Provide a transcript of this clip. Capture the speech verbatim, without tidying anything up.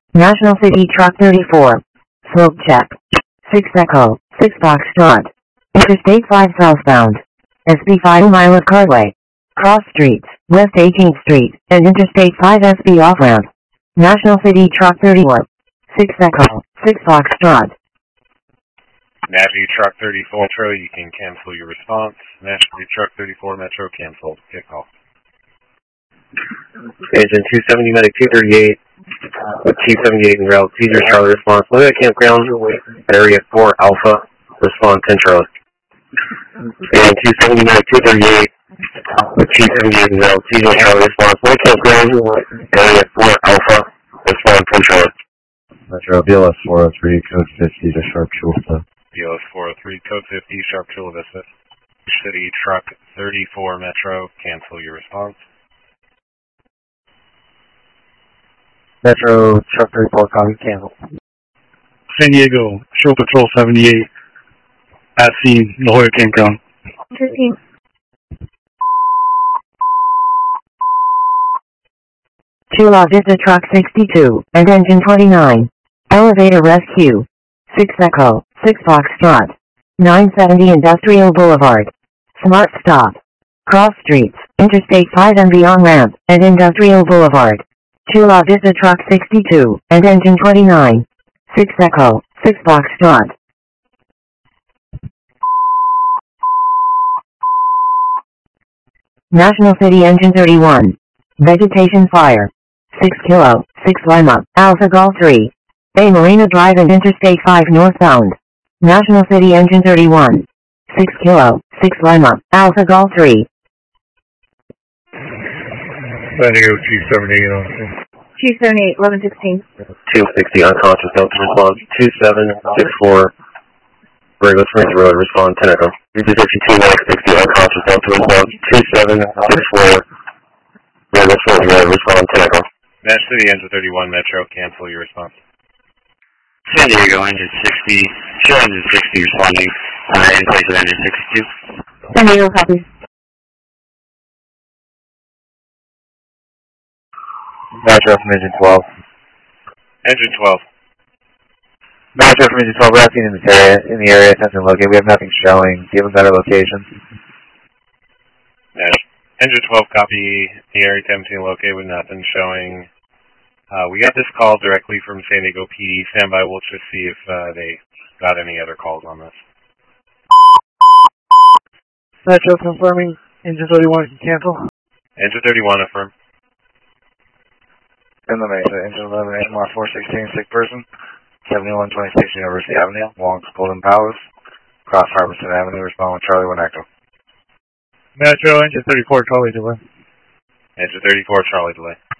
National City Truck thirty-four. Slope check. six Echo. six Foxtrot. Interstate five southbound. S B five mile of carway. Cross streets, West eighteenth Street, and Interstate five S B off-ramp. National City Truck thirty-four. six Echo. six Foxtrot. National Truck thirty-four Metro, you can cancel your response. National Truck thirty-four Metro, canceled. Get call. Engine two seventy, Medic two thirty-eight, with two seventy-eight in route, Caesar Charlie response, look at campground, area four Alpha, respond ten Charlie. And two seventy, Medic two thirty-eight, with two seventy-eight in route, Caesar Charlie response, look at campground, area four Alpha, respond ten Charlie. Metro B L S four oh three, code fifty to Sharp Chula Vista. B L S four oh three, code fifty, Sharp Chula Vista. City Truck thirty-four Metro, cancel your response. Metro Truck thirty-four, copy, cancel. San Diego, Show Patrol seventy-eight, at scene, La Jolla Campground. fifteen. Chula Vista Truck sixty-two, and Engine twenty-nine. Elevator Rescue. six Echo, six Foxtrot. nine seventy Industrial Boulevard. Smart Stop. Cross Streets, Interstate five and beyond ramp, and Industrial Boulevard. Chula Vista Truck sixty-two, and Engine twenty-nine. six Echo, six Foxtrot. National City Engine thirty-one. Vegetation Fire. six Kilo, six Lima, Alpha Golf three. Bay Marina Drive and Interstate five northbound. National City Engine thirty-one. six Kilo, six Lima, Alpha Golf three. San Diego two seventy-eight on two seventy-eight, eleven sixteen. two sixty unconscious, Delta response, two seven six four, Regular Springs Road, respond ten Echo. two fifty-two, sixty unconscious, Delta response, two seven six four, Regular Springs Road, respond ten Echo. National City Engine thirty-one Metro, cancel your response. San Diego, engine sixty, show engine sixty responding, uh, in place of engine sixty-two. San Diego copy. Metro from Engine twelve. Engine twelve. Metro from Engine twelve, we're acting in this area, in the area, attention located. We have nothing showing. Do you have a better location? Nash. Engine twelve, copy. The area tempting located with nothing showing. Uh, we got this call directly from San Diego P D. Stand by, we'll just see if uh, they got any other calls on this. Metro confirming, engine thirty-one can cancel. Engine thirty-one, affirm. In the Mesa, Engine eleven, M R four sixteen, sick person, seventy-one twenty-six University Avenue, Long's Golden Palace, Cross Harbison Avenue, respond with Charlie one Echo. Metro, engine thirty-four, Charlie delay. Engine thirty-four, Charlie delay.